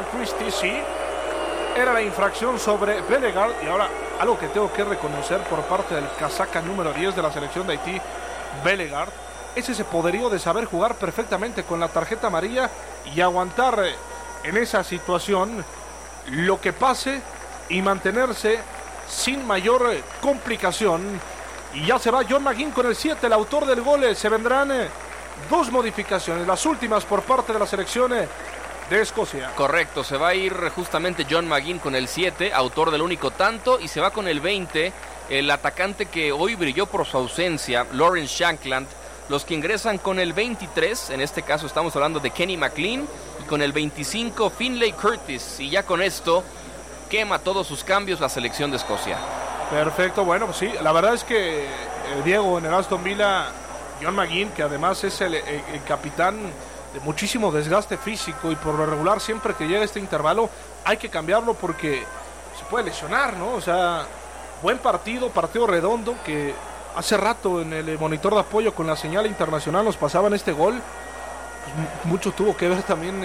Ryan Christie, sí. Era la infracción sobre Bellegarde. Y ahora, algo que tengo que reconocer por parte del casaca número 10 de la selección de Haití, Bellegarde, es ese poderío de saber jugar perfectamente con la tarjeta amarilla y aguantar en esa situación lo que pase y mantenerse sin mayor complicación. Y ya se va John McGinn con el 7, el autor del gol. Se vendrán dos modificaciones, las últimas por parte de la selección de Escocia. Correcto, se va a ir justamente John McGinn con el 7, autor del único tanto, y se va con el 20, el atacante que hoy brilló por su ausencia, Lawrence Shankland. Los que ingresan con el 23, en este caso estamos hablando de Kenny McLean, y con el 25 Finlay Curtis, y ya con esto quema todos sus cambios la selección de Escocia. Perfecto, bueno, pues sí, la verdad es que Diego, en el Aston Villa, John McGinn, que además es el capitán de muchísimo desgaste físico, y por lo regular siempre que llega este intervalo hay que cambiarlo porque se puede lesionar, ¿no? O sea, buen partido redondo, que hace rato en el monitor de apoyo con la señal internacional nos pasaban este gol. Pues mucho tuvo que ver también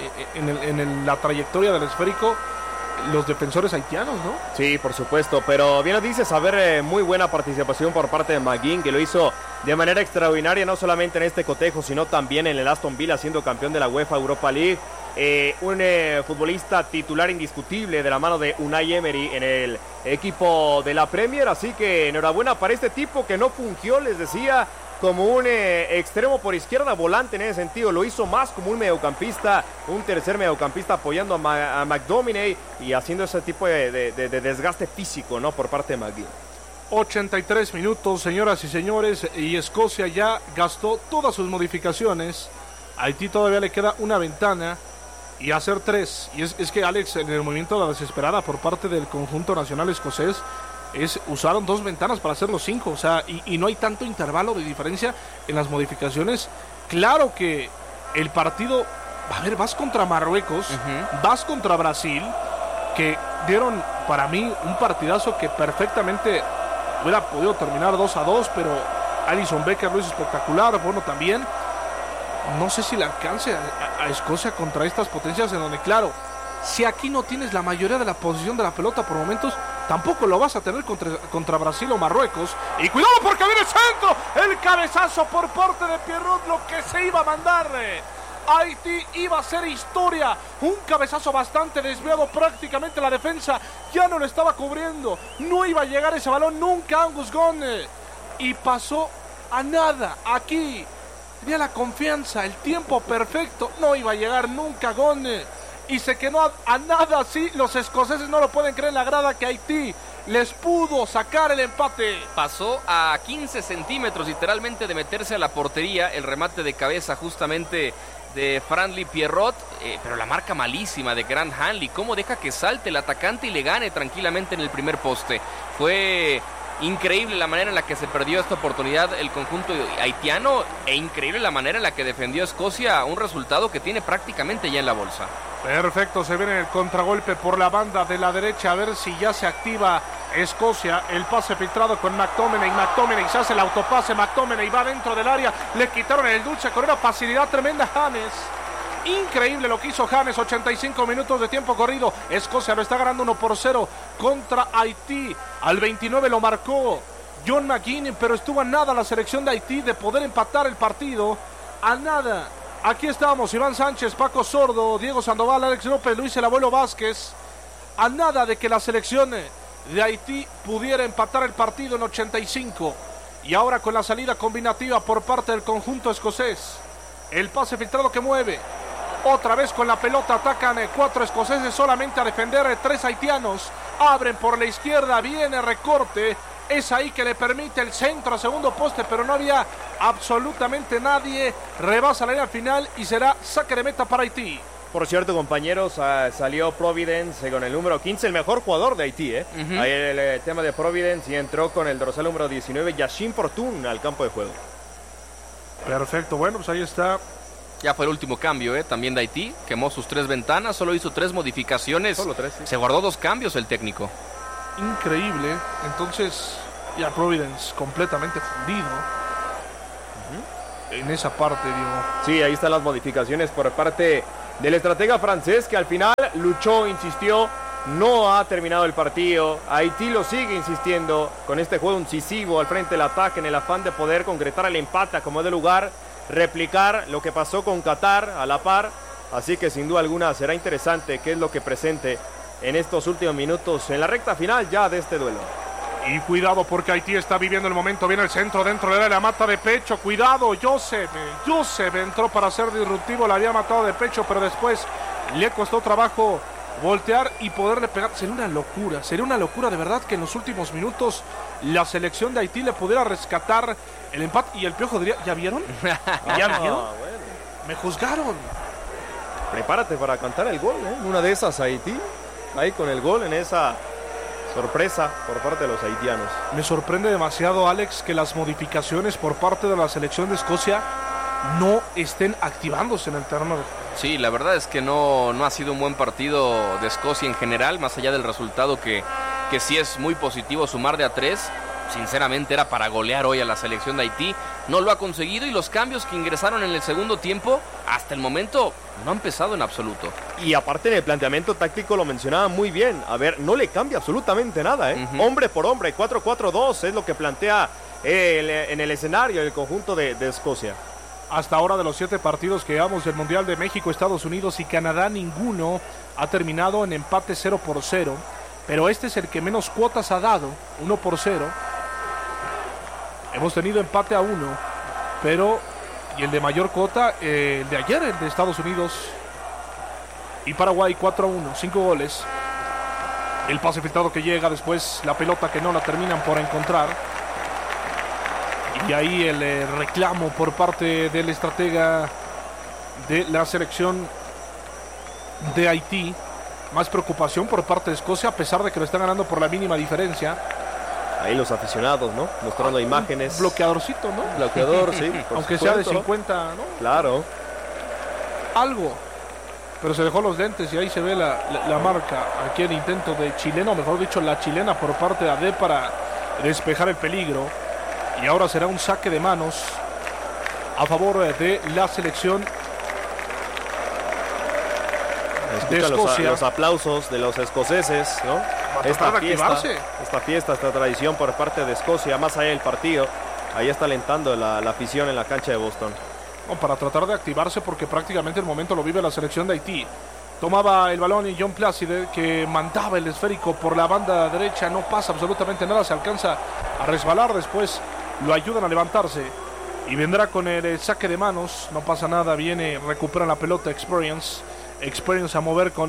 en la trayectoria del esférico los defensores haitianos, ¿no? Sí, por supuesto, pero bien lo dices, muy buena participación por parte de McGinn, que lo hizo de manera extraordinaria, no solamente en este cotejo, sino también en el Aston Villa, siendo campeón de la UEFA Europa League. Un futbolista titular indiscutible de la mano de Unai Emery en el equipo de la Premier, así que enhorabuena para este tipo que no fungió, les decía, como un extremo por izquierda, volante en ese sentido, lo hizo más como un mediocampista, un tercer mediocampista apoyando a McDominay y haciendo ese tipo de desgaste físico, ¿no? Por parte de McGinn. 83 minutos, señoras y señores, y Escocia ya gastó todas sus modificaciones. A Haití todavía le queda una ventana y hacer 3. Y es que, Alex, en el movimiento de la desesperada por parte del conjunto nacional escocés, usaron 2 ventanas para hacer los 5, o sea, y no hay tanto intervalo de diferencia en las modificaciones. Claro que el partido, a ver, vas contra Marruecos, vas contra Brasil, que dieron para mí un partidazo que perfectamente hubiera podido terminar 2-2, pero Alisson Becker lo hizo espectacular, bueno también. No sé si le alcance a Escocia contra estas potencias, en donde, claro, si aquí no tienes la mayoría de la posición de la pelota por momentos, tampoco lo vas a tener contra Brasil o Marruecos. Y cuidado porque viene el centro, el cabezazo por parte de Pierrot, lo que se iba a mandar. Haití iba a hacer historia, un cabezazo bastante desviado, prácticamente la defensa ya no lo estaba cubriendo, no iba a llegar ese balón nunca Angus Gunn, y pasó a nada. Aquí tenía la confianza, el tiempo perfecto, no iba a llegar nunca Gunn, y se quedó a nada. Así los escoceses no lo pueden creer en la grada, que Haití les pudo sacar el empate. Pasó a 15 centímetros literalmente de meterse a la portería, el remate de cabeza justamente de Franley Pierrot, pero la marca malísima de Grant Hanley. Cómo deja que salte el atacante y le gane tranquilamente en el primer poste. Fue increíble la manera en la que se perdió esta oportunidad el conjunto haitiano, e increíble la manera en la que defendió Escocia un resultado que tiene prácticamente ya en la bolsa. Perfecto, se viene el contragolpe por la banda de la derecha, a ver si ya se activa Escocia. El pase filtrado con McTominay se hace el autopase, McTominay va dentro del área, le quitaron el dulce con una facilidad tremenda James. Increíble lo que hizo James, 85 minutos de tiempo corrido. Escocia lo está ganando 1-0 contra Haití. Al 29 lo marcó John McGinn, pero estuvo a nada la selección de Haití de poder empatar el partido. A nada. Aquí estamos, Iván Sánchez, Paco Sordo, Diego Sandoval, Alex López, Luis el Abuelo Vázquez. A nada de que la selección de Haití pudiera empatar el partido en 85. Y ahora con la salida combinativa por parte del conjunto escocés. El pase filtrado que mueve. Otra vez con la pelota atacan 4 escoceses solamente a defender 3 haitianos. Abren por la izquierda, viene recorte. Es ahí que le permite el centro a segundo poste, pero no había absolutamente nadie. Rebasa la línea final y será saque de meta para Haití. Por cierto, compañeros, salió Providence con el número 15, el mejor jugador de Haití. Ahí el tema de Providence, y entró con el dorsal número 19, Yashin Fortune, al campo de juego. Perfecto, bueno, pues ahí está. Ya fue el último cambio, también de Haití. Quemó sus 3 ventanas, solo hizo 3 modificaciones. Solo 3, sí. Se guardó 2 cambios el técnico. Increíble. Entonces, ya Providence completamente fundido. En esa parte, Diego. Sí, ahí están las modificaciones por parte del estratega francés, que al final luchó, insistió, no ha terminado el partido. Haití lo sigue insistiendo con este juego incisivo al frente del ataque en el afán de poder concretar el empate como es de lugar, replicar lo que pasó con Qatar a la par. Así que sin duda alguna será interesante qué es lo que presente en estos últimos minutos en la recta final ya de este duelo. Y cuidado porque Haití está viviendo el momento. Viene el centro dentro de la mata de pecho. Cuidado, Joseph entró para ser disruptivo. La había matado de pecho, pero después le costó trabajo voltear y poderle pegar. Sería una locura de verdad que en los últimos minutos la selección de Haití le pudiera rescatar el empate. Y el Piojo diría, ¿ya vieron? ¿Ya vieron? Bueno. Me juzgaron. Prepárate para cantar el gol, ¿eh? Una de esas Haití, ahí con el gol en esa sorpresa por parte de los haitianos. Me sorprende demasiado, Alex, que las modificaciones por parte de la selección de Escocia no estén activándose en el terreno. Sí, la verdad es que no ha sido un buen partido de Escocia en general, más allá del resultado que sí es muy positivo sumar de a 3. Sinceramente era para golear hoy a la selección de Haití. No lo ha conseguido y los cambios que ingresaron en el segundo tiempo hasta el momento no han pesado en absoluto. Y aparte en el planteamiento táctico lo mencionaba muy bien. A ver, no le cambia absolutamente nada, ¿eh? Hombre por hombre, 4-4-2 es lo que plantea en el escenario el conjunto de Escocia. Hasta ahora de los 7 partidos que llevamos del Mundial de México, Estados Unidos y Canadá, ninguno ha terminado en empate 0-0. Pero este es el que menos cuotas ha dado, 1-0. Hemos tenido empate a 1, pero y el de mayor cuota, el de ayer, el de Estados Unidos y Paraguay, 4-1, 5 goles. El pase filtrado que llega, después la pelota que no la terminan por encontrar. Y ahí el reclamo por parte del estratega de la selección de Haití. Más preocupación por parte de Escocia, a pesar de que lo están ganando por la mínima diferencia. Ahí los aficionados, ¿no? Mostrando imágenes. Bloqueadorcito, ¿no? Bloqueador, sí. Aunque sea de 50, ¿no? Claro. Algo. Pero se dejó los lentes y ahí se ve la marca. Aquí el intento de chileno, mejor dicho, la chilena por parte de AD para despejar el peligro. Y ahora será un saque de manos a favor de la selección de Escocia. Los aplausos de los escoceses, ¿no? Esta fiesta, esta tradición por parte de Escocia, más allá del partido, ahí está alentando la afición en la cancha de Boston. No, para tratar de activarse, porque prácticamente el momento lo vive la selección de Haití. Tomaba el balón y John Plácide, que mandaba el esférico por la banda derecha, no pasa absolutamente nada, se alcanza a resbalar, después lo ayudan a levantarse y vendrá con el saque de manos, no pasa nada, viene, recupera la pelota Experience a mover con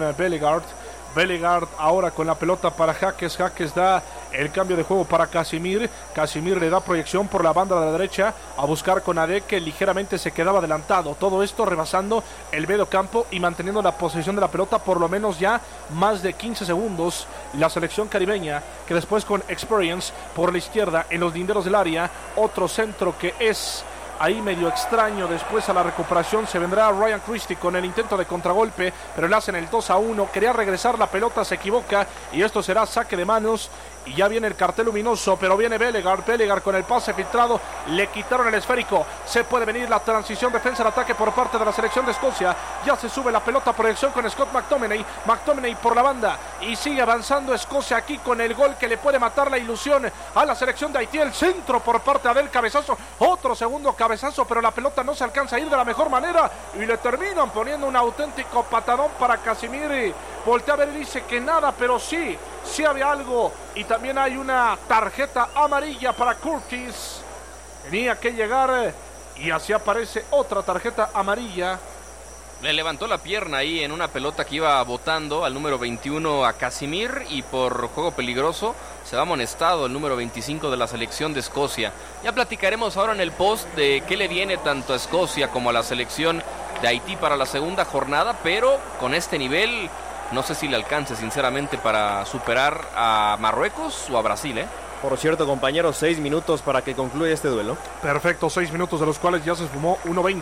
Bellegarde ahora con la pelota para Jaques da el cambio de juego para Casimir le da proyección por la banda de la derecha a buscar con Ade, que ligeramente se quedaba adelantado, todo esto rebasando el medio campo y manteniendo la posesión de la pelota por lo menos ya más de 15 segundos la selección caribeña, que después con Experience por la izquierda en los linderos del área, otro centro que es ahí medio extraño, después a la recuperación se vendrá Ryan Christie con el intento de contragolpe, pero le hacen el 2-1, quería regresar la pelota, se equivoca y esto será saque de manos y ya viene el cartel luminoso, pero viene Bellegarde con el pase filtrado, le quitaron el esférico, se puede venir la transición defensa al ataque por parte de la selección de Escocia, ya se sube la pelota, proyección con Scott McTominay por la banda y sigue avanzando Escocia aquí con el gol que le puede matar la ilusión a la selección de Haití, el centro por parte del cabezazo, otro segundo cabezazo, pero la pelota no se alcanza a ir de la mejor manera y le terminan poniendo un auténtico patadón para Casimir. Voltea a ver y dice que nada, pero sí había algo y también hay una tarjeta amarilla para Curtis. Tenía que llegar y así aparece otra tarjeta amarilla. Le levantó la pierna ahí en una pelota que iba botando al número 21 a Casimir y por juego peligroso se va amonestado el número 25 de la selección de Escocia. Ya platicaremos ahora en el post de qué le viene tanto a Escocia como a la selección de Haití para la segunda jornada, pero con este nivel no sé si le alcance sinceramente para superar a Marruecos o a Brasil, ¿eh? Por cierto, compañeros, 6 minutos para que concluya este duelo. Perfecto, 6 minutos de los cuales ya se esfumó 1:20.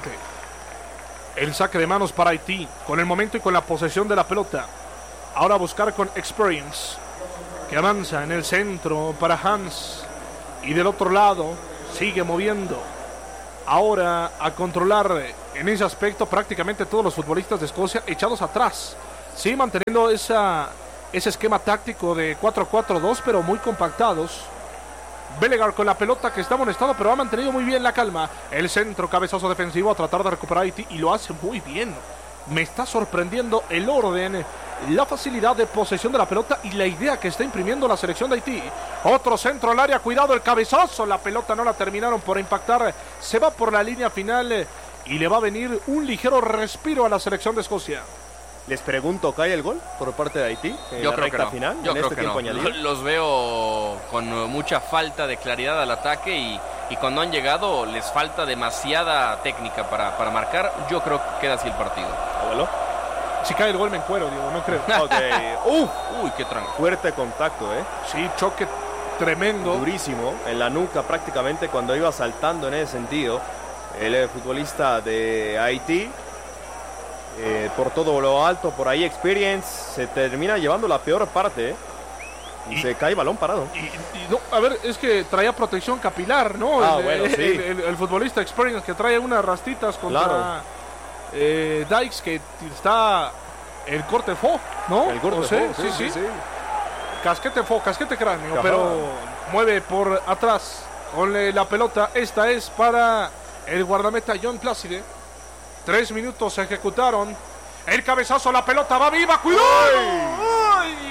El saque de manos para Haití, con el momento y con la posesión de la pelota. Ahora a buscar con Experience, que avanza en el centro para Hans. Y del otro lado, sigue moviendo. Ahora a controlar en ese aspecto prácticamente todos los futbolistas de Escocia echados atrás. Sí, manteniendo ese esquema táctico de 4-4-2, pero muy compactados. Belegar con la pelota que está amonestado, pero ha mantenido muy bien la calma. El centro, cabezazo defensivo a tratar de recuperar a Haití y lo hace muy bien. Me está sorprendiendo el orden, la facilidad de posesión de la pelota y la idea que está imprimiendo la selección de Haití. Otro centro al área, cuidado el cabezazo, la pelota no la terminaron por impactar, se va por la línea final y le va a venir un ligero respiro a la selección de Escocia. Les pregunto, ¿cae el gol por parte de Haití en Yo la creo recta que no. final? Yo en creo este que tiempo no. añadido? Los veo con mucha falta de claridad al ataque y cuando han llegado les falta demasiada técnica para marcar. Yo creo que queda así el partido. ¿Abuelo? Si cae el gol me encuero, digo, no creo. Ok. Uy, qué tranco. Fuerte contacto, Sí, choque tremendo. Durísimo, en la nuca prácticamente cuando iba saltando en ese sentido. El futbolista de Haití, por todo lo alto, por ahí Experience, se termina llevando la peor parte, y se cae balón parado. No, a ver, es que traía protección capilar, ¿no? Bueno, sí. El futbolista Experience que trae unas rastitas contra Dykes, que está el corte fo, ¿no? El corte fo, sí. Casquete cráneo, Ajá. pero mueve por atrás con la pelota. Esta es para el guardameta John Plácide. 3 minutos se ejecutaron. El cabezazo, la pelota va viva. ¡Cuidado! ¡Ay!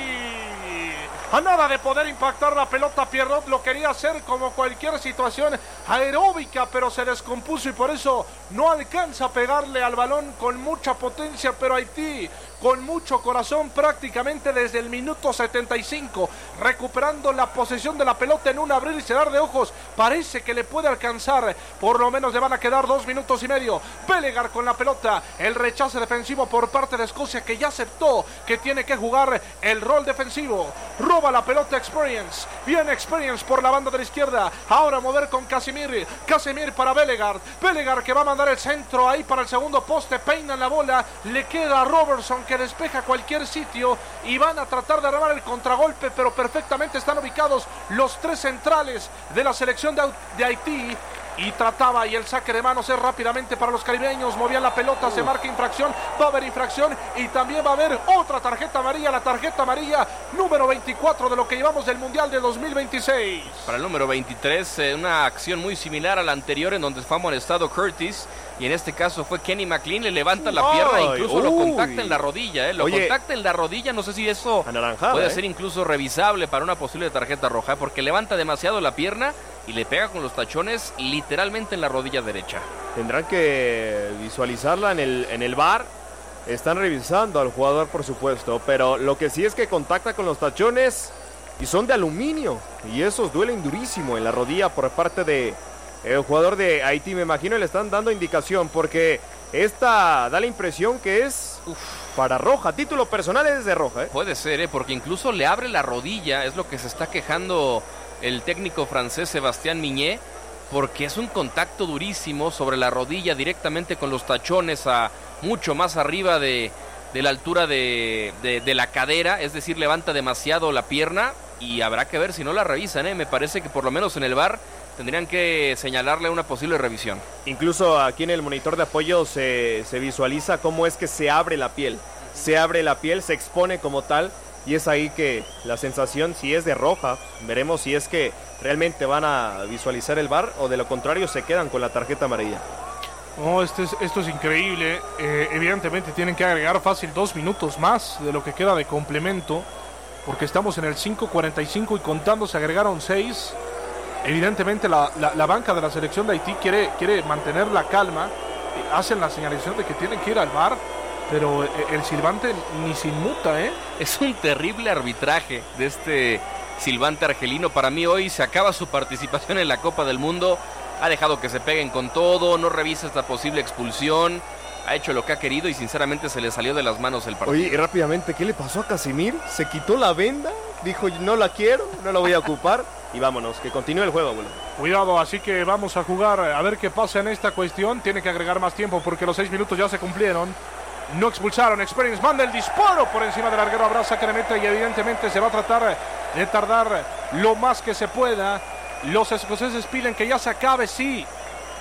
A nada de poder impactar la pelota, Pierrot lo quería hacer como cualquier situación aeróbica, pero se descompuso y por eso no alcanza a pegarle al balón con mucha potencia, pero Haití con mucho corazón prácticamente desde el minuto 75, recuperando la posesión de la pelota en un abrir y cerrar de ojos. Parece que le puede alcanzar, por lo menos le van a quedar 2 minutos y medio. Belegar con la pelota, el rechace defensivo por parte de Escocia, que ya aceptó que tiene que jugar el rol defensivo. Roba la pelota Experience, viene Experience por la banda de la izquierda, ahora mover con Casimir para Belegar que va a mandar el centro ahí para el segundo poste, peinan la bola, le queda a Robertson que despeja cualquier sitio y van a tratar de armar el contragolpe, pero perfectamente están ubicados los 3 centrales de la selección de Haití. Y trataba, y el saque de manos es rápidamente para los caribeños, movían la pelota, se marca infracción, va a haber infracción y también va a haber otra tarjeta amarilla, la tarjeta amarilla número 24 de lo que llevamos del Mundial de 2026. Para el número 23, una acción muy similar a la anterior en donde fue amonestado Curtis, y en este caso fue Kenny McLean, le levanta la pierna e incluso lo contacta en la rodilla, contacta en la rodilla, no sé si eso puede ser incluso revisable para una posible tarjeta roja, porque levanta demasiado la pierna y le pega con los tachones literalmente en la rodilla derecha. Tendrán que visualizarla en el VAR. Están revisando al jugador, por supuesto, pero lo que sí es que contacta con los tachones y son de aluminio, y esos duelen durísimo en la rodilla por parte de el jugador de Haití. Me imagino le están dando indicación porque esta da la impresión que es para roja. Título personal es de roja, Puede ser, porque incluso le abre la rodilla, es lo que se está quejando el técnico francés Sébastien Migné, porque es un contacto durísimo sobre la rodilla directamente con los tachones a mucho más arriba de la altura de la cadera, es decir, levanta demasiado la pierna y habrá que ver si no la revisan, Me parece que por lo menos en el VAR tendrían que señalarle una posible revisión. Incluso aquí en el monitor de apoyo se visualiza cómo es que se abre la piel. Se abre la piel, se expone como tal. Y es ahí que la sensación, si es de roja, veremos si es que realmente van a visualizar el VAR o de lo contrario se quedan con la tarjeta amarilla. No, esto es increíble. Evidentemente tienen que agregar fácil 2 minutos más de lo que queda de complemento, porque estamos en el 5:45 y contando se agregaron 6. Evidentemente la banca de la selección de Haití quiere mantener la calma. Hacen la señalización de que tienen que ir al VAR, pero el silbante ni se inmuta, Es un terrible arbitraje de este silbante argelino. Para mí hoy se acaba su participación en la Copa del Mundo. Ha dejado que se peguen con todo, no revisa esta posible expulsión. Ha hecho lo que ha querido y sinceramente se le salió de las manos el partido. Oye, y rápidamente, ¿qué le pasó a Casimir? ¿Se quitó la venda? Dijo, no la quiero, no la voy a ocupar. Y vámonos, que continúe el juego, abuelo. Cuidado, así que vamos a jugar a ver qué pasa en esta cuestión. Tiene que agregar más tiempo porque los 6 minutos ya se cumplieron. No expulsaron. Experience manda el disparo por encima del larguero, abraza que le mete y evidentemente se va a tratar de tardar lo más que se pueda. Los escoceses piden que ya se acabe, sí.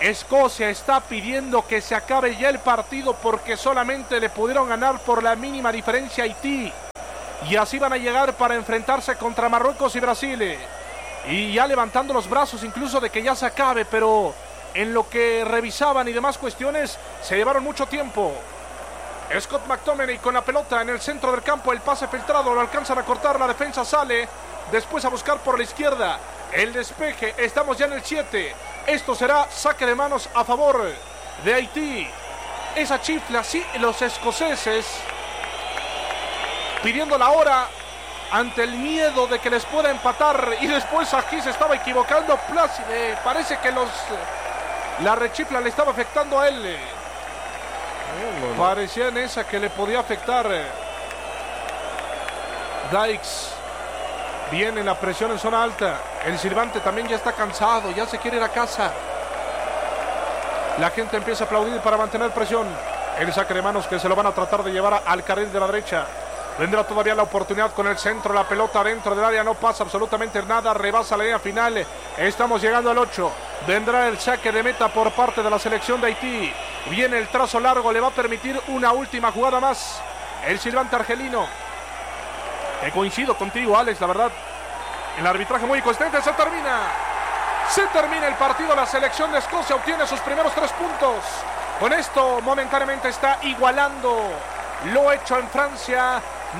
Escocia está pidiendo que se acabe ya el partido porque solamente le pudieron ganar por la mínima diferencia a Haití. Y así van a llegar para enfrentarse contra Marruecos y Brasil. Y ya levantando los brazos incluso de que ya se acabe, pero en lo que revisaban y demás cuestiones se llevaron mucho tiempo. Scott McTominay con la pelota en el centro del campo, el pase filtrado, lo alcanzan a cortar, la defensa sale, después a buscar por la izquierda, el despeje, estamos ya en el 7, esto será saque de manos a favor de Haití. Esa chifla, sí, los escoceses pidiendo la hora ante el miedo de que les pueda empatar, y después aquí se estaba equivocando Plácide, parece que la rechifla le estaba afectando a él. Parecía en esa que le podía afectar. Dykes viene la presión en zona alta. El silbante también ya está cansado, ya se quiere ir a casa. La gente empieza a aplaudir para mantener presión. El saque de manos que se lo van a tratar de llevar al carril de la derecha. Vendrá todavía la oportunidad con el centro, la pelota dentro del área, no pasa absolutamente nada, rebasa la línea final. Estamos llegando al 8. Vendrá el saque de meta por parte de la selección de Haití. Viene el trazo largo, le va a permitir una última jugada más. El silbante argelino. Coincido contigo, Alex, la verdad. El arbitraje muy consistente, se termina. Se termina el partido, la selección de Escocia obtiene sus primeros 3 puntos. Con esto momentáneamente está igualando lo hecho en Francia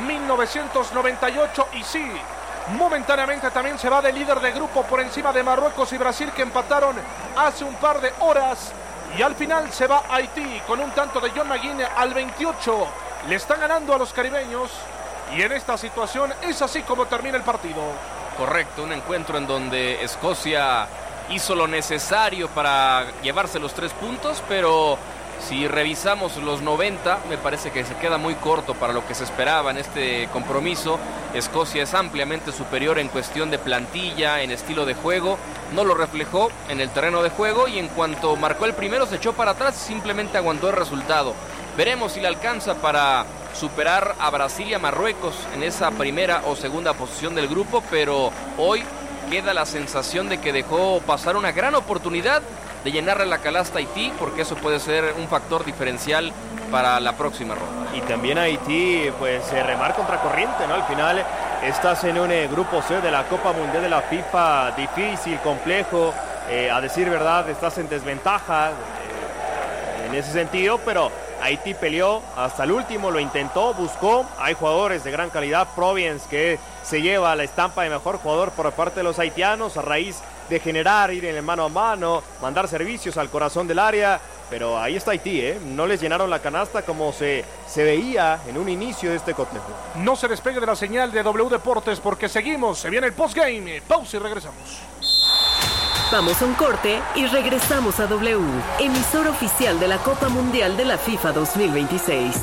1998 y sí, momentáneamente también se va de líder de grupo por encima de Marruecos y Brasil que empataron hace un par de horas y al final se va Haití con un tanto de John McGinn al 28. Le están ganando a los caribeños y en esta situación es así como termina el partido. Correcto, un encuentro en donde Escocia hizo lo necesario para llevarse los 3 puntos, pero si revisamos los 90, me parece que se queda muy corto para lo que se esperaba en este compromiso. Escocia es ampliamente superior en cuestión de plantilla, en estilo de juego. No lo reflejó en el terreno de juego y en cuanto marcó el primero se echó para atrás y simplemente aguantó el resultado. Veremos si le alcanza para superar a Brasil y a Marruecos en esa primera o segunda posición del grupo, pero hoy queda la sensación de que dejó pasar una gran oportunidad de llenarle la canasta a Haití, porque eso puede ser un factor diferencial para la próxima ronda. Y también Haití, pues remar contra corriente, ¿no? Al final estás en un grupo C de la Copa Mundial de la FIFA, difícil, complejo, a decir verdad, estás en desventaja en ese sentido, pero Haití peleó hasta el último, lo intentó, buscó, hay jugadores de gran calidad, Providence que se lleva la estampa de mejor jugador por parte de los haitianos a raíz de generar, ir en el mano a mano, mandar servicios al corazón del área, pero ahí está Haití, no les llenaron la canasta como se veía en un inicio de este cotejo. No se despegue de la señal de W Deportes porque seguimos, se viene el postgame, pausa y regresamos. Vamos a un corte y regresamos a W, emisora oficial de la Copa Mundial de la FIFA 2026.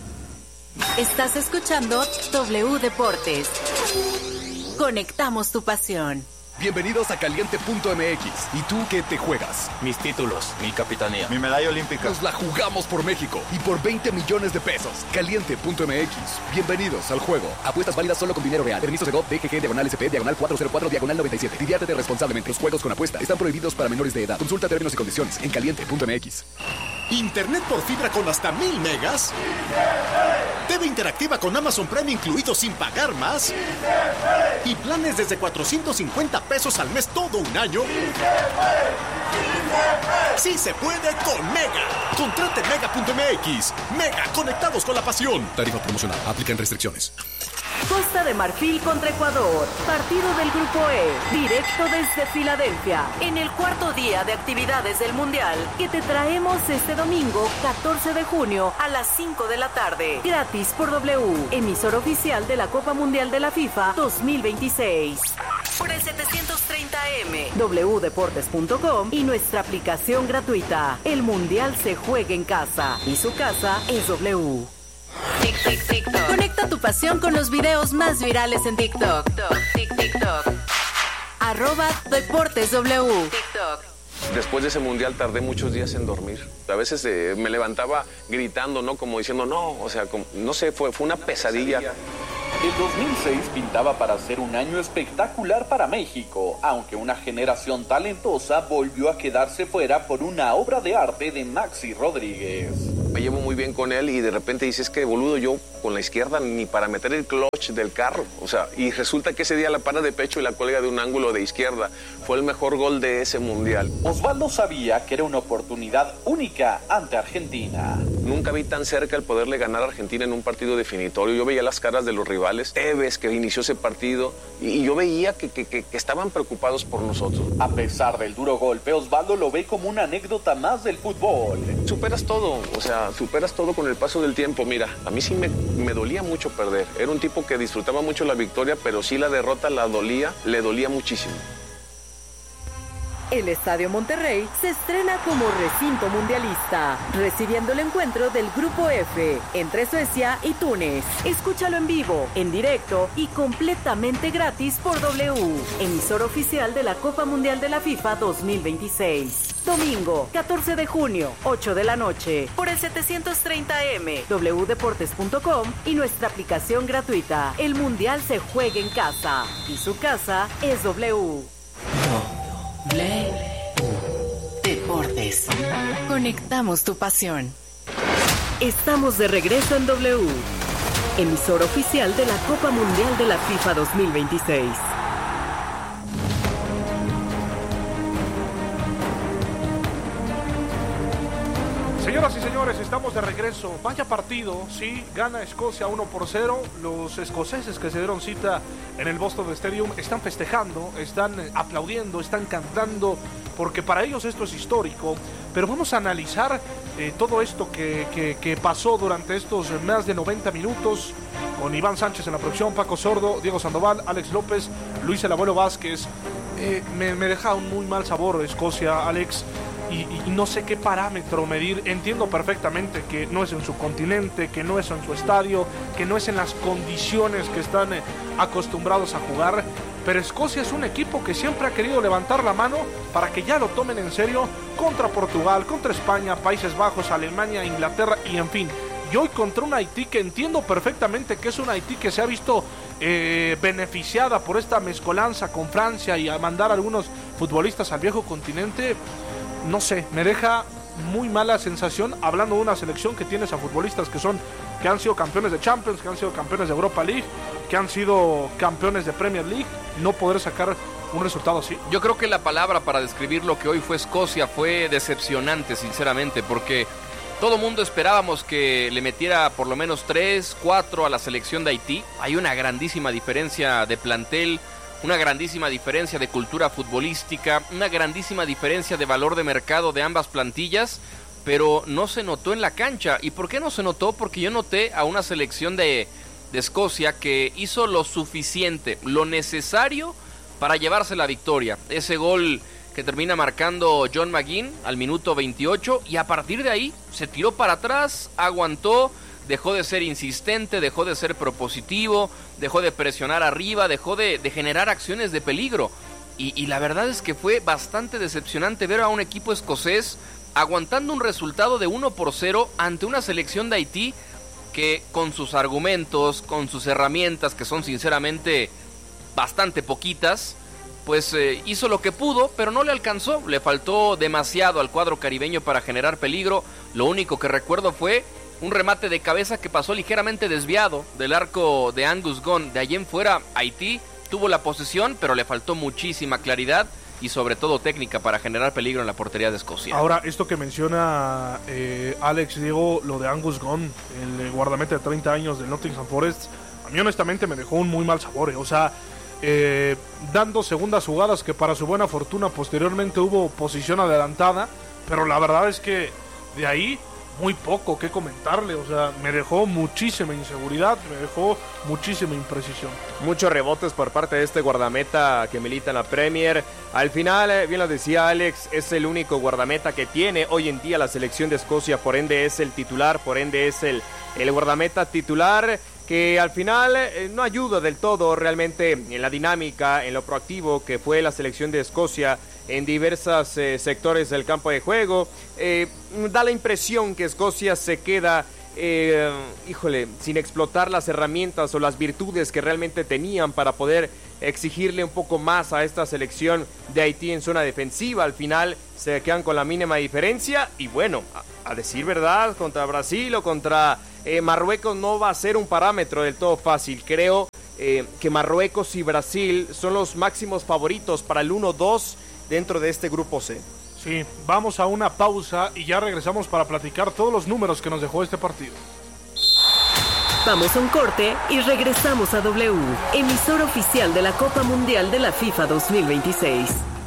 Estás escuchando W Deportes. Conectamos tu pasión. Bienvenidos a Caliente.mx. ¿Y tú qué te juegas? Mis títulos, mi capitanía, mi medalla olímpica. Nos la jugamos por México y por 20 millones de pesos. Caliente.mx. Bienvenidos al juego. Apuestas válidas solo con dinero real. Permisos de GOV, DGG, /SP, /404, /97. Diviértete responsablemente. Los juegos con apuesta están prohibidos para menores de edad. Consulta términos y condiciones en Caliente.mx. ¿Internet por fibra con hasta 1000 megas? TV interactiva con Amazon Prime incluido sin pagar más. Y planes desde 450 pesos al mes todo un año. Sí se puede con Mega. Contrate Mega.mx. Mega, conectados con la pasión. Tarifa promocional. Aplican restricciones. Costa de Marfil contra Ecuador, partido del Grupo E, directo desde Filadelfia, en el cuarto día de actividades del Mundial, que te traemos este domingo, 14 de junio, a las 5 de la tarde, gratis por W, emisor oficial de la Copa Mundial de la FIFA 2026. Por el 730M, wdeportes.com y nuestra aplicación gratuita. El Mundial se juega en casa, y su casa es W. TikTok. Conecta tu pasión con los videos más virales en TikTok. TikTok. @DeportesW. TikTok. Después de ese mundial tardé muchos días en dormir. A veces me levantaba gritando, ¿no? Como diciendo, no, o sea, no sé, fue una pesadilla. El 2006 pintaba para ser un año espectacular para México, aunque una generación talentosa volvió a quedarse fuera por una obra de arte de Maxi Rodríguez. Me llevo muy bien con él y de repente dices que boludo, yo con la izquierda ni para meter el clutch del carro, o sea, y resulta que ese día la para de pecho y la cuelga de un ángulo de izquierda. Fue el mejor gol de ese mundial. Osvaldo sabía que era una oportunidad única ante Argentina. Nunca vi tan cerca el poderle ganar a Argentina en un partido definitorio. Yo veía las caras de los rivales, Tevez que inició ese partido, y yo veía que estaban preocupados por nosotros. A pesar del duro golpe, Osvaldo lo ve como una anécdota más del fútbol. Superas todo, o sea, superas todo con el paso del tiempo. Mira, a mí sí me dolía mucho perder. Era un tipo que disfrutaba mucho la victoria, pero sí la derrota le dolía muchísimo. El Estadio Monterrey se estrena como recinto mundialista, recibiendo el encuentro del Grupo F entre Suecia y Túnez. Escúchalo en vivo, en directo y completamente gratis por W, emisor oficial de la Copa Mundial de la FIFA 2026. Domingo, 14 de junio, 8 de la noche, por el 730M, wdeportes.com y nuestra aplicación gratuita. El Mundial se juega en casa y su casa es W. Deportes. Conectamos tu pasión. Estamos de regreso en W, emisor oficial de la Copa Mundial de la FIFA 2026. Señoras y señores, estamos de regreso. Vaya partido, sí, gana Escocia 1-0. Los escoceses que se dieron cita en el Boston Stadium están festejando, están aplaudiendo, están cantando, porque para ellos esto es histórico. Pero vamos a analizar todo esto que pasó durante estos más de 90 minutos con Iván Sánchez en la producción, Paco Sordo, Diego Sandoval, Alex López, Luis el Abuelo Vázquez. Me deja un muy mal sabor Escocia, Alex. Y no sé qué parámetro medir. Entiendo perfectamente que no es en su continente, que no es en su estadio, que no es en las condiciones que están acostumbrados a jugar, pero Escocia es un equipo que siempre ha querido levantar la mano para que ya lo tomen en serio contra Portugal, contra España, Países Bajos, Alemania, Inglaterra y en fin. Y hoy contra un Haití que entiendo perfectamente que es un Haití que se ha visto beneficiada por esta mezcolanza con Francia y a mandar a algunos futbolistas al viejo continente. No sé, me deja muy mala sensación hablando de una selección que tienes a futbolistas que han sido campeones de Champions, que han sido campeones de Europa League, que han sido campeones de Premier League, no poder sacar un resultado así. Yo creo que la palabra para describir lo que hoy fue Escocia fue decepcionante, sinceramente, porque todo mundo esperábamos que le metiera por lo menos 3, 4 a la selección de Haití. Hay una grandísima diferencia de plantel, una grandísima diferencia de cultura futbolística, una grandísima diferencia de valor de mercado de ambas plantillas, pero no se notó en la cancha. ¿Y por qué no se notó? Porque yo noté a una selección de Escocia que hizo lo suficiente, lo necesario para llevarse la victoria. Ese gol que termina marcando John McGinn al minuto 28 y a partir de ahí se tiró para atrás, aguantó, dejó de ser insistente, dejó de ser propositivo, dejó de presionar arriba, dejó de generar acciones de peligro. Y la verdad es que fue bastante decepcionante ver a un equipo escocés aguantando un resultado de 1-0 ante una selección de Haití que con sus argumentos, con sus herramientas, que son sinceramente bastante poquitas, pues hizo lo que pudo, pero no le alcanzó. Le faltó demasiado al cuadro caribeño para generar peligro. Lo único que recuerdo fue un remate de cabeza que pasó ligeramente desviado del arco de Angus Gunn. De allí en fuera, Haití tuvo la posesión, pero le faltó muchísima claridad y sobre todo técnica para generar peligro en la portería de Escocia. Ahora, esto que menciona Alex, Diego, lo de Angus Gunn, el guardameta de 30 años del Nottingham Forest, a mí honestamente me dejó un muy mal sabor. O sea, dando segundas jugadas que para su buena fortuna posteriormente hubo posición adelantada, pero la verdad es que de ahí muy poco que comentarle. O sea, me dejó muchísima inseguridad, me dejó muchísima imprecisión. Muchos rebotes por parte de este guardameta que milita en la Premier. Al final, bien lo decía Alex, es el único guardameta que tiene hoy en día la selección de Escocia, por ende es el titular, por ende es el guardameta titular, que al final no ayuda del todo realmente en la dinámica, en lo proactivo que fue la selección de Escocia en diversos sectores del campo de juego. Da la impresión que Escocia se queda sin explotar las herramientas o las virtudes que realmente tenían para poder exigirle un poco más a esta selección de Haití en zona defensiva. Al final se quedan con la mínima diferencia y bueno, a decir verdad, contra Brasil o contra Marruecos no va a ser un parámetro del todo fácil. Creo que Marruecos y Brasil son los máximos favoritos para el 1-2 dentro de este grupo C. Sí, vamos a una pausa y ya regresamos para platicar todos los números que nos dejó este partido. Vamos a un corte y regresamos a W, emisora oficial de la Copa Mundial de la FIFA 2026.